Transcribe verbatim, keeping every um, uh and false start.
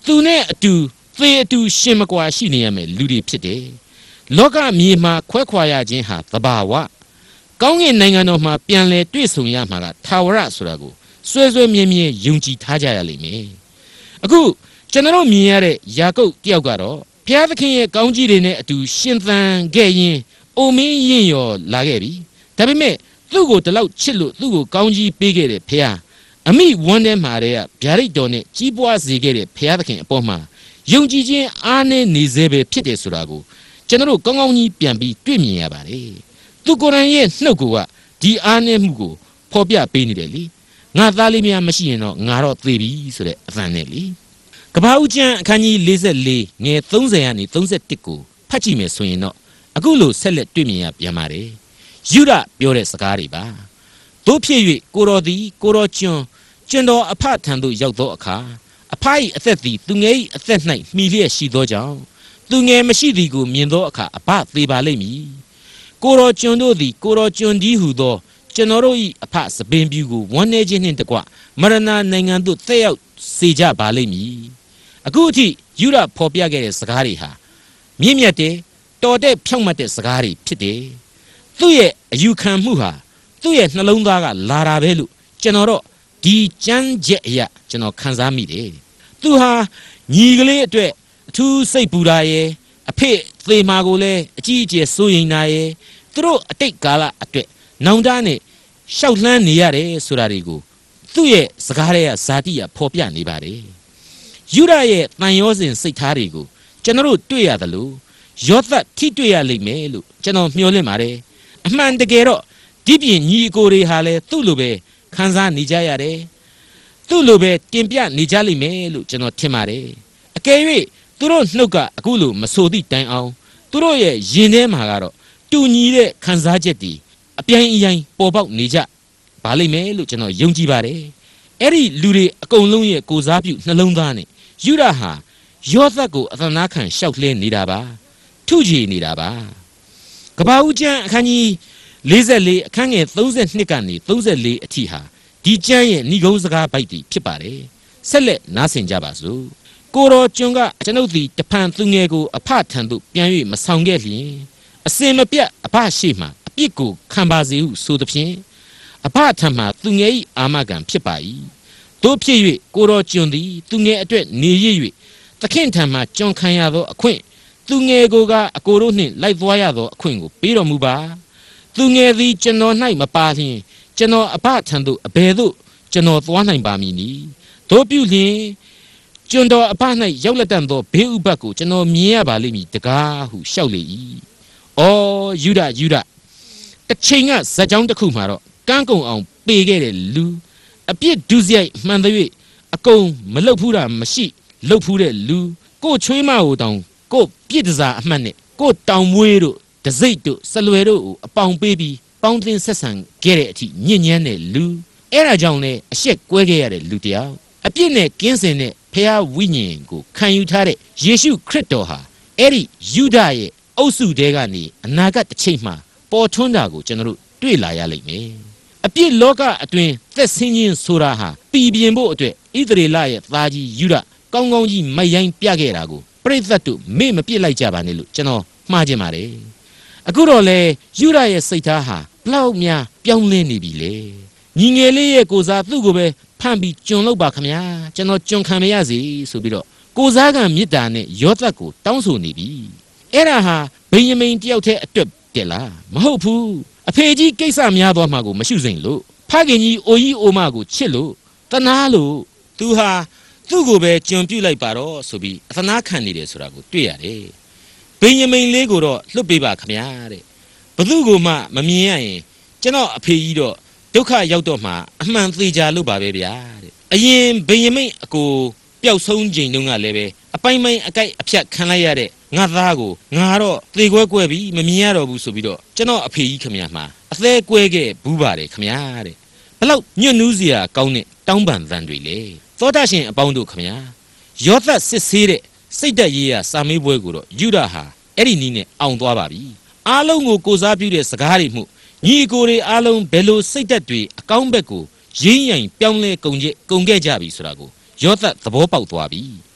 သူနဲ့အတူသေအတူရှင်မကွာရှိနေရမယ်လူတွေဖြစ်တယ်လောကမြေမှာခွဲခွာရခြင်းဟာသဘာဝကောင်းကင်နိုင်ငံတော်မှာပြန်လဲတွေ့ဆုံရမှာကထာဝရဆိုတာကိုစွဲစွဲမြဲမြဲယုံကြည်ထားကြရလိမ့်မယ်အခုကျွန်တော်မြင်ရတဲ့ယာကုပ်တယောက်ကတော့ဘုရားသခင်ရဲ့ကောင်းကြီးတွေနဲ့အတူရှင်သန်ခဲ့ရင်အိုမင်းရင်ရော်လာခဲ့ပြီဒါပေမဲ့သူ့ကိုတလောက်ချစ်လို့သူ့ကိုကောင်းကြီးပေးခဲ့တဲ့ဘုရားအမိဝမ်းထဲမှာတည်းကဗျာဒိတ်တော်နဲ့ကြီးပွားစေခဲ့တဲ့ဘုရားသခင်အပေါ်မှာယုံကြည်ခြင်းအားနည်းနေစေပဲဖြစ်တယ်ဆိုတာကိုကျွန်တော်ကောင်းကောင်းကြီးပြန်ပြီးတွေ့မြင်ရပါတယ်သူကိုယ်တိုင်ရဲ့နှုတ်ကဒီအားနည်းမှုကိုဖော်ပြပေးနေတယ်လေငါသားလေးများမရှိရင်တော့ငါတော့သေပြီဆိုတဲ့အသံနဲ့လေကပ္ပဦးကျမ်းအခန်းကြီး၄၄ငယ်၃၀ကနေ၃၁ကိုဖတ်ကြည့်မယ်ဆိုရင်တော့အခုလိုဆက်လက်တွေ့မြင်ရပြန်ပါတယ်ယူဒပြောတဲ့စကားတွေပါတို့ဖြစ်၍ကိုတော်သည်ကိုတော်ကျွန်းကျွန်းတော်အဖထံသို့ရောက်သောအခါအဖ၏အသက်သည်သူငယ်၏အသက်၌မှီလျက်ရှိသောကြောင့်သူငယ်မရှိသည်ကိုမြင်သောအခါအဖသေပါလိမ့်မည်ကိုတော်ကျွန်းတို့သည်ကိုတော်ကျွန်းဒီဟုသောကျွန်တော်တို့၏အဖစပင်ပြူကိုဝန်းနေခြင်းနှင့်တကွမရဏနိုင်ငံသို့သက်ရောက်စေကြပါလိမ့်မည်အခုအထိယူဒဖော်ပြခဲ့တဲ့စကားတွေဟာမြင့်မြတ်တဲ့တော်တဲ့ဖြောင့်မတ်တဲ့စကားတွေဖြစ်တယ်သူ့ရဲ့အယူခံမှုဟာသူ့ရဲ့နှလုံးသားကလာတာပဲလို့ကျွန်တော်တို့ဒီကြမ်းချက်အရာကျွန်တော်ခံစားမိတယ်သူဟာညီကလေးအတွက်အထူးစိတ်ပူတာရဲ့အဖေသေမာကိုလည်းအကြီးအကျယ်စိုးရိမ်တာရဲ့သူတို့အတိတ်ကာလအတွက်နောင်တနဲ့ရှောက်လှမ်းနေရတယ်ဆိုတာတွေကိုသူ့ရဲ့စကားတွေကဇာတိရဖော်ပြနေပါတယ်ယူဒရဲ့တန်ရောစဉ်စိတ်ထားတွေကိုကျွန်တော်တို့တွေ့ရတယ်လို့ယောသထိတွေ့ရလိမ့်မယ်လို့ကျွန်တော်မျှော်လင့်ပါတယ်အမှန်တကယ်တော့ဒီပြင်ညီအကိုတွေဟာလည်းသူ့လိုပဲခံစားနေကြရတယ်သူ့လိုပဲတင်ပြနေကြလိမ့်မယ်လို့ကျွန်တော်ထင်ပါတယ်အကယ်၍သူတို့နှုတ်ကအခုလိုမဆိုသည့်တိုင်အောင်သူတို့ရဲ့ယင်ထဲမှာကတော့တူညီတဲ့ခံစားချက်တွေအပြိုင်အယိုင်ပေါ်ပေါက်နေကြပါလိမ့်မယ်လို့ကျွန်တော်ယုံကြည်ပါတယ်အဲ့ဒီလူတွေအကုန်လုံးရဲ့ကိုစားပြုနှလုံးသားနဲ့ယူဒဟာယောသတ်ကိုအသနာခံရှောက်လှဲနေတာပါထုချေနေတာပါကပ္ပဦးကျမ်းအခန်းကြီး၄၄အခန်းငယ်၃၂ကနေ၃၄အထိဟာဒီကျမ်းရဲ့ဏိဂုံးစကားပိုက်တွေဖြစ်ပါတယ်ဆက်လက်နားဆင်ကြပါစို့ကိုတော်ကျွန်ကကျွန်ုပ်သည်တဖန်သူငယ်ကိုအဖထံသို့ပြန်၍မဆောင်ခဲ့လျင်အစင်မပြတ်အဖရှိမှအပြစ်ကိုခံပါစေဟုဆိုသဖြင့်အဖထံမှသူငယ်၏အာမခံဖြစ်ပါ၏တို့ဖြစ်၍ကိုတော်ကျွန်သည်သူငယ်အတွက်နေရ၍သခင်ထံမှကျွန်ခံရသောအခွင့်သူငယ်ကိုကအကိုတို့နှင့်လိုက်သွားရသောအခွင့်ကိုပေးတော်မူပါသူငယ်သည်ကျွန်တော်၌မပါလျင်ကျွန်တော်အဖထံသို့အဘယ်သို့ကျွန်တော်သွားနိုင်ပါမည်နည်းတို့ပြုလျင်ကျွန်တော်အဖ၌ရောက်လက်တန်သောဘေးဥပတ်ကိုကျွန်တော်မြင်ရပါလိမ့်မည်တကားဟုရှောက်လေ၏အော်ယူဒယူဒတစ်ချိန်ကဇက်ကြောင်းတစ်ခုမှာတော့ကန်းကုံအောင်ပေခဲ့တဲ့လူအပြစ်ဒုစရိုက်မှန်သရွေ့အကုန်မလုတ်ဖူးတာမရှိလုတ်ဖူးတဲ့လူကိုချွေးမကိုတောင်ကိုပြစ်ဒစာအမှတ်နဲ့ကိုတောင်မွေးတို့တစိတ်တို့ဆလွယ်တို့အပေါင်ပေးပြီးပေါင်းတင်ဆက်ဆံခဲ့တဲ့အထိညဉ့်ညမ်းတဲ့လူအဲ့ဒါကြောင့်လေအရှက်ကွဲခဲ့ရတဲ့လူတယောက်အပြစ်နဲ့ကင်းစင်တဲ့ဖျားဝိညာဉ်ကိုခံယူထားတဲ့ယေရှုခရစ်တော်ဟာအဲ့ဒီယူဒရဲ့အုပ်စုတဲကနေအနာဂတ်တစ်ချိန်မှာပေါ်ထွန်းတာကိုကျွန်တော်တို့တွေ့လာရလိမ့်မယ်အပြစ်လောကအတွင်းသက်ဆင်းခြင်းဆိုတာဟာပြည်ပြင်းဖို့အတွက်ဣသရေလရဲ့သားကြီးယူဒကောင်းကောင်းကြီးမယိုင်းပြခဲ့တာကိုပရိသတ်တို့မေ့မပြစ်လိုက်ကြပါနဲ့လို့ကျွန်တော်မှားခြင်းပါတယ်အခုတော့လေယူဒရဲ့စိတ်ထားဟာဘလောက်များပြောင်းလဲနေပြီလေညီငယ်လေးရဲ့ကိုစားသူ့ကိုပဲဖန့်ပြီးကျွန်လုပ်ပါခမညာကျွန်တော်ကျွန်ခံမရစေဆိုပြီးတော့ကိုစားကံမေတ္တာနဲ့ယောသတ်ကိုတောင်းဆိုနေပြီအဲ့ဒါဟာဗိယမိန်တယောက်တည်းအတွက်တဲ့လားမဟုတ်ဘူးအဖေကြီးကိစ္စများသွားမှာကိုမရှိစိန်လို့ဖခင်ကြီးအိုကြီးအိုမကိုချစ်လို့တနာလို့သူဟာသူ့ကိုပဲကျွန်ပြုတ်လိုက်ပါတော့ဆိုပြီးအသနာခံနေတယ်ဆိုတာကိုတွေ့ရတယ်ဗိယမိန်လေးကိုတော့လွတ်ပေးပါခမညာတဲ့ဘသူကိုမှမမြင်ရရင်ကျွန်တော်အဖေကြီးတော့ဒုက္ခရောက်တော့မှအမှန်သေးကြလို့ပါပဲဗျာတဲ့အရင်ဗိယမိန်အကိုပျောက်ဆုံးချိန်တုန်းကလည်းပဲအပိုင်ပိုင်အကြိုက်အဖြတ်ခံလိုက်ရတဲ့ငါသားကိုငါတော့သေကွဲကွဲပြီးမမြင်ရတော့ဘူးဆိုပြီးတော့ကျွန်တော်အဖေကြီးခမညာမှာအသေးကွဲခဲ့ဘူးပါတယ်ခမညာတဲ့ဘလောက်ညွတ်နူးစရာကောင်းတဲ့တောင်းပန်သံတွေလေသောတာရှင်အပေါင်းတို့ခမညာယောသတ်စစ်ဆေးတဲ့စိတ်တက်ရေးရစာမေးပွဲကိုတော့ယူဒဟာအဲ့ဒီနီးနဲ့အောင်သွားပါပြီအားလုံးကိုကိုစားပြုတဲ့စကားတွေမှုညီကိုတွေအားလုံးဘယ်လိုစိတ်တက်တွေအကောင်းဘက်ကိုရင်းရင်ပြောင်းလဲကုန်ကျကုန်ခဲ့ကြပြီဆိုတာကိုယောသတ်သဘောပေါက်သွားပြီ